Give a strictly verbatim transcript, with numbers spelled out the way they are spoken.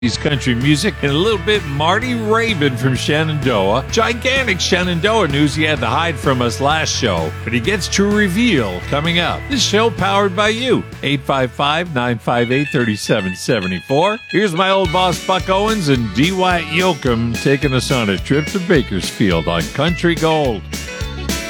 country music, and a little bit Marty Raybon from Shenandoah. Gigantic Shenandoah news he had to hide from us last show, but he gets to reveal coming up. This show powered by you. eight five five, nine five eight, three seven seven four. Here's my old boss Buck Owens and D. Wyatt Yoakam taking us on a trip to Bakersfield on Country Gold.